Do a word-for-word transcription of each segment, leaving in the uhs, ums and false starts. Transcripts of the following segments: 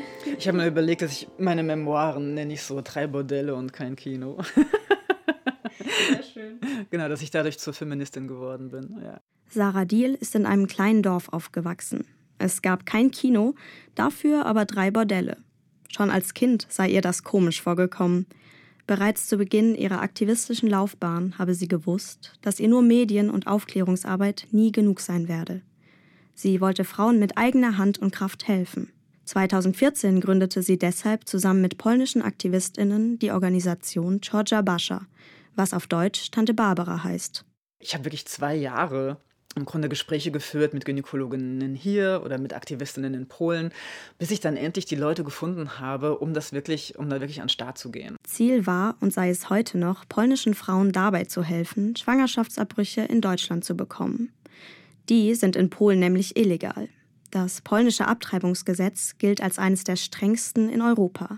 Ich habe mir überlegt, dass ich meine Memoiren nenne ich so drei Bordelle und kein Kino. Sehr schön. Genau, dass ich dadurch zur Feministin geworden bin, ja. Sarah Diehl ist in einem kleinen Dorf aufgewachsen. Es gab kein Kino, dafür aber drei Bordelle. Schon als Kind sei ihr das komisch vorgekommen. Bereits zu Beginn ihrer aktivistischen Laufbahn habe sie gewusst, dass ihr nur Medien- und Aufklärungsarbeit nie genug sein werde. Sie wollte Frauen mit eigener Hand und Kraft helfen. zweitausendvierzehn gründete sie deshalb zusammen mit polnischen AktivistInnen die Organisation Georgia Basza, was auf Deutsch Tante Barbara heißt. Ich habe wirklich zwei Jahre im Grunde Gespräche geführt mit Gynäkologinnen hier oder mit Aktivistinnen in Polen, bis ich dann endlich die Leute gefunden habe, um das wirklich, um da wirklich an den Start zu gehen. Ziel war und sei es heute noch, polnischen Frauen dabei zu helfen, Schwangerschaftsabbrüche in Deutschland zu bekommen. Die sind in Polen nämlich illegal. Das polnische Abtreibungsgesetz gilt als eines der strengsten in Europa.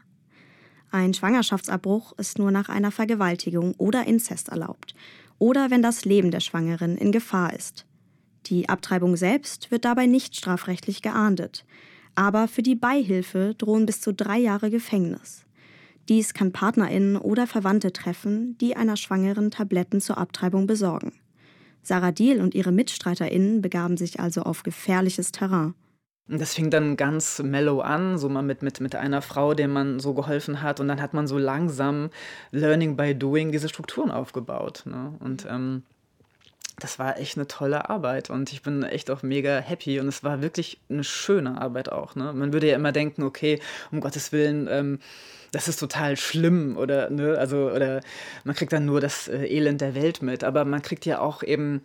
Ein Schwangerschaftsabbruch ist nur nach einer Vergewaltigung oder Inzest erlaubt oder wenn das Leben der Schwangeren in Gefahr ist. Die Abtreibung selbst wird dabei nicht strafrechtlich geahndet, aber für die Beihilfe drohen bis zu drei Jahre Gefängnis. Dies kann PartnerInnen oder Verwandte treffen, die einer Schwangeren Tabletten zur Abtreibung besorgen. Sarah Diehl und ihre MitstreiterInnen begaben sich also auf gefährliches Terrain. Das fing dann ganz mellow an, so mal mit, mit, mit einer Frau, der man so geholfen hat. Und dann hat man so langsam, learning by doing, diese Strukturen aufgebaut. Ne? Und ähm, das war echt eine tolle Arbeit. Und ich bin echt auch mega happy. Und es war wirklich eine schöne Arbeit auch. Ne? Man würde ja immer denken, okay, um Gottes Willen, ähm, das ist total schlimm. Oder, ne? also, oder man kriegt dann nur das äh, Elend der Welt mit. Aber man kriegt ja auch eben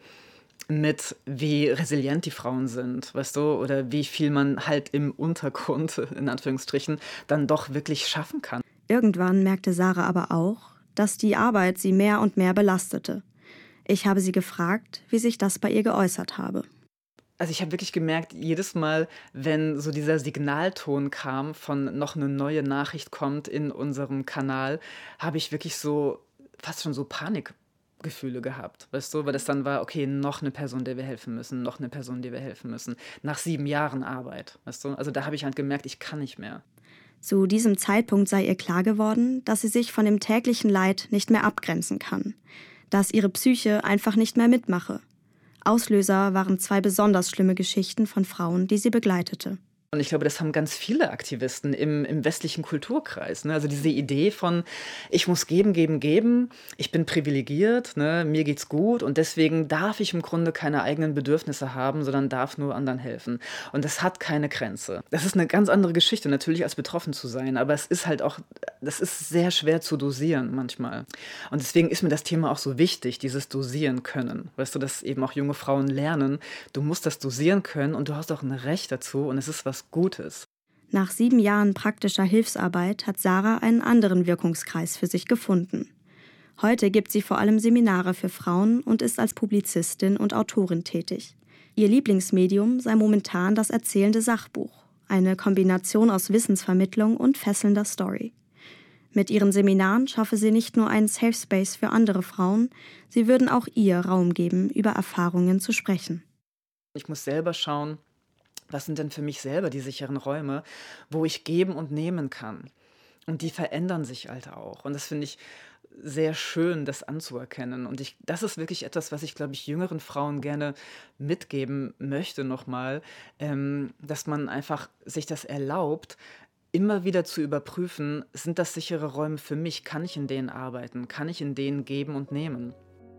mit, wie resilient die Frauen sind, weißt du, oder wie viel man halt im Untergrund, in Anführungsstrichen, dann doch wirklich schaffen kann. Irgendwann merkte Sarah aber auch, dass die Arbeit sie mehr und mehr belastete. Ich habe sie gefragt, wie sich das bei ihr geäußert habe. Also ich habe wirklich gemerkt, jedes Mal, wenn so dieser Signalton kam von noch eine neue Nachricht kommt in unserem Kanal, habe ich wirklich so fast schon so Panik Gefühle gehabt, weißt du, weil das dann war, okay, noch eine Person, der wir helfen müssen, noch eine Person, der wir helfen müssen, nach sieben Jahren Arbeit, weißt du, also da habe ich halt gemerkt, ich kann nicht mehr. Zu diesem Zeitpunkt sei ihr klar geworden, dass sie sich von dem täglichen Leid nicht mehr abgrenzen kann, dass ihre Psyche einfach nicht mehr mitmache. Auslöser waren zwei besonders schlimme Geschichten von Frauen, die sie begleitete. Und ich glaube, das haben ganz viele Aktivisten im, im westlichen Kulturkreis. Ne? Also diese Idee von, ich muss geben, geben, geben, ich bin privilegiert, ne? Mir geht's gut und deswegen darf ich im Grunde keine eigenen Bedürfnisse haben, sondern darf nur anderen helfen. Und das hat keine Grenze. Das ist eine ganz andere Geschichte, natürlich als betroffen zu sein, aber es ist halt auch, das ist sehr schwer zu dosieren manchmal. Und deswegen ist mir das Thema auch so wichtig, dieses Dosieren können. Weißt du, dass eben auch junge Frauen lernen, du musst das dosieren können und du hast auch ein Recht dazu und es ist was Gutes. Nach sieben Jahren praktischer Hilfsarbeit hat Sarah einen anderen Wirkungskreis für sich gefunden. Heute gibt sie vor allem Seminare für Frauen und ist als Publizistin und Autorin tätig. Ihr Lieblingsmedium sei momentan das erzählende Sachbuch, eine Kombination aus Wissensvermittlung und fesselnder Story. Mit ihren Seminaren schaffe sie nicht nur einen Safe Space für andere Frauen, sie würden auch ihr Raum geben, über Erfahrungen zu sprechen. Ich muss selber schauen, was sind denn für mich selber die sicheren Räume, wo ich geben und nehmen kann. Und die verändern sich halt auch. Und das finde ich sehr schön, das anzuerkennen. Und ich, das ist wirklich etwas, was ich, glaube ich, jüngeren Frauen gerne mitgeben möchte nochmal, ähm, dass man einfach sich das erlaubt, immer wieder zu überprüfen, sind das sichere Räume für mich? Kann ich in denen arbeiten? Kann ich in denen geben und nehmen?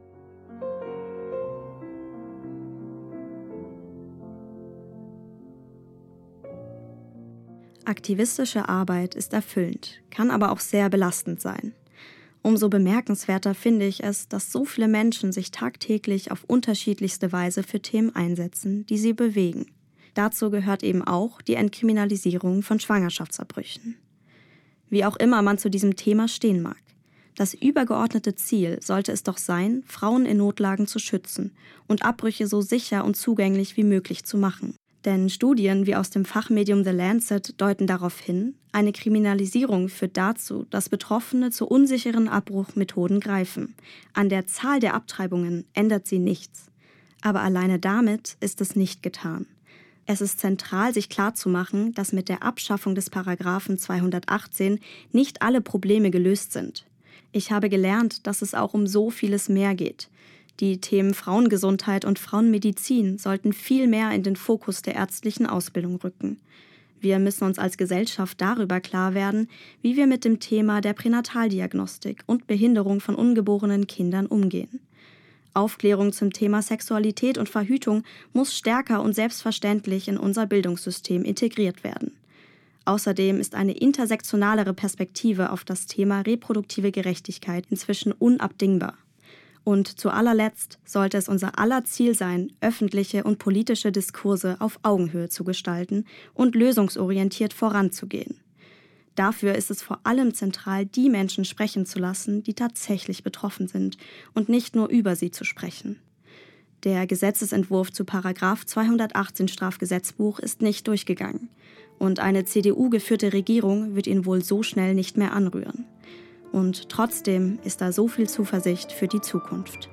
Aktivistische Arbeit ist erfüllend, kann aber auch sehr belastend sein. Umso bemerkenswerter finde ich es, dass so viele Menschen sich tagtäglich auf unterschiedlichste Weise für Themen einsetzen, die sie bewegen. Dazu gehört eben auch die Entkriminalisierung von Schwangerschaftsabbrüchen. Wie auch immer man zu diesem Thema stehen mag. Das übergeordnete Ziel sollte es doch sein, Frauen in Notlagen zu schützen und Abbrüche so sicher und zugänglich wie möglich zu machen. Denn Studien wie aus dem Fachmedium The Lancet deuten darauf hin, eine Kriminalisierung führt dazu, dass Betroffene zu unsicheren Abbruchmethoden greifen. An der Zahl der Abtreibungen ändert sie nichts. Aber alleine damit ist es nicht getan. Es ist zentral, sich klarzumachen, dass mit der Abschaffung des Paragraphen zweihundertachtzehn nicht alle Probleme gelöst sind. Ich habe gelernt, dass es auch um so vieles mehr geht. Die Themen Frauengesundheit und Frauenmedizin sollten viel mehr in den Fokus der ärztlichen Ausbildung rücken. Wir müssen uns als Gesellschaft darüber klar werden, wie wir mit dem Thema der Pränataldiagnostik und Behinderung von ungeborenen Kindern umgehen. Aufklärung zum Thema Sexualität und Verhütung muss stärker und selbstverständlich in unser Bildungssystem integriert werden. Außerdem ist eine intersektionalere Perspektive auf das Thema reproduktive Gerechtigkeit inzwischen unabdingbar. Und zu allerletzt sollte es unser aller Ziel sein, öffentliche und politische Diskurse auf Augenhöhe zu gestalten und lösungsorientiert voranzugehen. Dafür ist es vor allem zentral, die Menschen sprechen zu lassen, die tatsächlich betroffen sind und nicht nur über sie zu sprechen. Der Gesetzesentwurf zu Paragraph zweihundertachtzehn Strafgesetzbuch ist nicht durchgegangen und eine C D U-geführte Regierung wird ihn wohl so schnell nicht mehr anrühren. Und trotzdem ist da so viel Zuversicht für die Zukunft.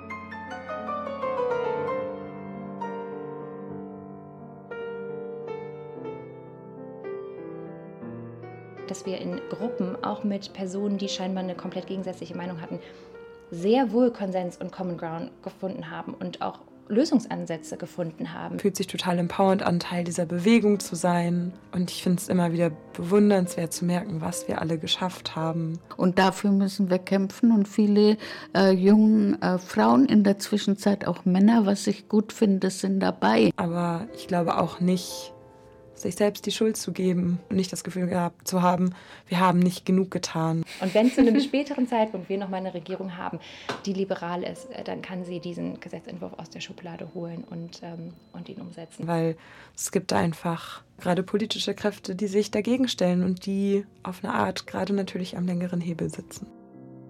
Dass wir in Gruppen, auch mit Personen, die scheinbar eine komplett gegensätzliche Meinung hatten, sehr wohl Konsens und Common Ground gefunden haben und auch Lösungsansätze gefunden haben. Fühlt sich total empowernd an, Teil dieser Bewegung zu sein. Und ich finde es immer wieder bewundernswert zu merken, was wir alle geschafft haben. Und dafür müssen wir kämpfen. Und viele äh, junge äh, Frauen, in der Zwischenzeit auch Männer, was ich gut finde, sind dabei. Aber ich glaube auch nicht, sich selbst die Schuld zu geben und nicht das Gefühl gehabt zu haben, wir haben nicht genug getan. Und wenn zu einem späteren Zeitpunkt wir nochmal eine Regierung haben, die liberal ist, dann kann sie diesen Gesetzentwurf aus der Schublade holen und, ähm, und ihn umsetzen. Weil es gibt einfach gerade politische Kräfte, die sich dagegen stellen und die auf eine Art gerade natürlich am längeren Hebel sitzen.